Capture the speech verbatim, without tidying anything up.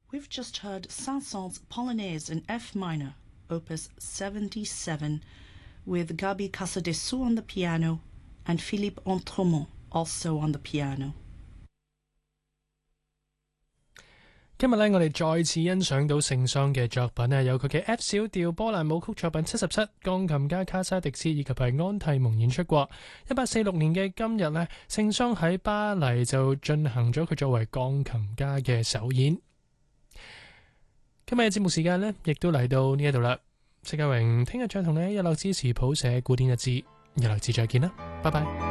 We've just heard Saint-Saëns Polonaise in F minor, opus seventy-seven, with Gabi Casadessus on the piano and Philippe Entremont also on the piano. 今日咧，我哋再次欣賞到聖桑嘅作品咧，有佢嘅 F 小調波蘭舞曲作品七十七，鋼琴家卡沙迪斯以及係安蒂蒙演出過。一八四六年嘅今日咧，聖桑喺巴黎就進行咗佢作為鋼琴家嘅首演。今日嘅節目時間呢，亦都嚟到呢一度啦。石家榮聽日再同你一樂支持譜寫古典日誌，一樂誌再見啦，拜拜。